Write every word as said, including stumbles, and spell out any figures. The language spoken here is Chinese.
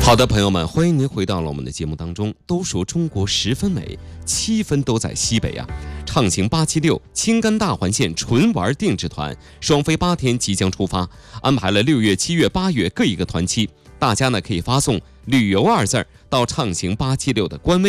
好的，朋友们，欢迎您回到了我们的节目当中。都说中国十分美，七分都在西北啊！畅行八七六青甘大环线纯玩定制团，双飞八天即将出发，安排了六月、七月、八月各一个团期。大家呢可以发送“旅游”二字到畅行八七六的官微。